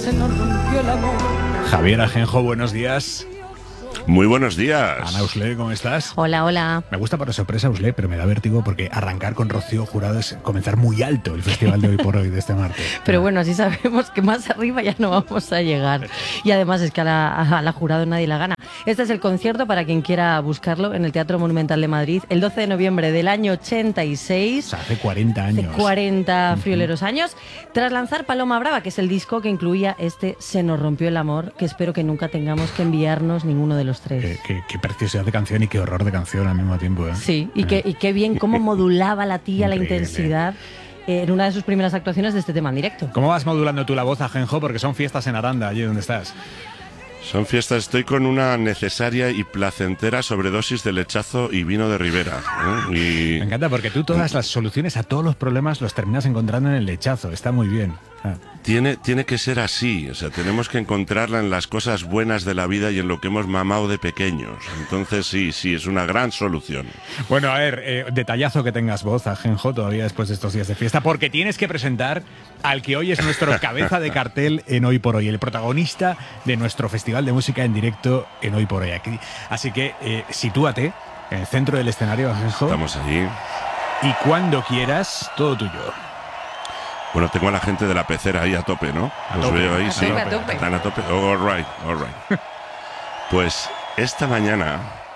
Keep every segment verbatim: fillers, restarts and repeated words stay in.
se nos rompió el amor. Javier Ajenjo, buenos días. Muy buenos días. Ana Usle, ¿cómo estás? Hola, hola. Me gusta para sorpresa, Usle, pero me da vértigo porque arrancar con Rocío Jurado es comenzar muy alto el festival de hoy por hoy de este martes. Pero bueno, así sabemos que más arriba ya no vamos a llegar. Y además es que a la, a la Jurado nadie la gana. Este es el concierto para quien quiera buscarlo en el Teatro Monumental de Madrid el doce de noviembre del año ochenta y seis. O sea, hace cuarenta años. Hace cuarenta frioleros años. Tras lanzar Paloma Brava, que es el disco que incluía este Se nos rompió el amor, que espero que nunca tengamos que enviarnos ninguno de los tres. Qué, qué, qué preciosidad de canción y qué horror de canción al mismo tiempo, ¿eh? Sí, y, que, y qué bien cómo modulaba la tía la Increíble. intensidad en una de sus primeras actuaciones de este tema en directo. ¿Cómo vas modulando tú la voz, Ajenjo? Porque son fiestas en Aranda, allí donde estás. Son fiestas, estoy con una necesaria y placentera sobredosis de lechazo y vino de Ribera, ¿eh? Y... Me encanta porque tú todas las soluciones a todos los problemas los terminas encontrando en el lechazo. Está muy bien. Ah. Tiene, tiene que ser así, o sea, tenemos que encontrarla en las cosas buenas de la vida y en lo que hemos mamado de pequeños. Entonces sí, sí, es una gran solución. Bueno, a ver, eh, detallazo que tengas voz, Ajenjo, todavía después de estos días de fiesta, porque tienes que presentar al que hoy es nuestro cabeza de cartel en Hoy por Hoy, el protagonista de nuestro Festival de Música en Directo en Hoy por Hoy. Aquí. Así que eh, sitúate en el centro del escenario, Ajenjo. Estamos allí. Y cuando quieras, todo tuyo. Bueno, tengo a la gente de la pecera ahí a tope, ¿no? A Los tope, veo ahí, a sí. tope, a tope. Están a tope. Oh, all right, all right. Pues esta mañana,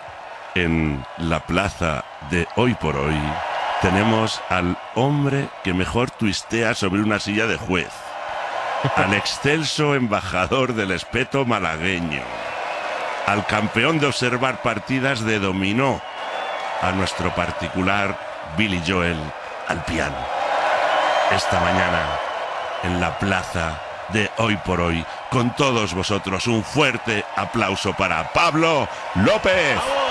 en la plaza de Hoy por Hoy, tenemos al hombre que mejor tuistea sobre una silla de juez. Al excelso embajador del espeto malagueño. Al campeón de observar partidas de dominó. A nuestro particular Billy Joel al piano. Esta mañana, en la plaza de Hoy por Hoy, con todos vosotros, un fuerte aplauso para Pablo López.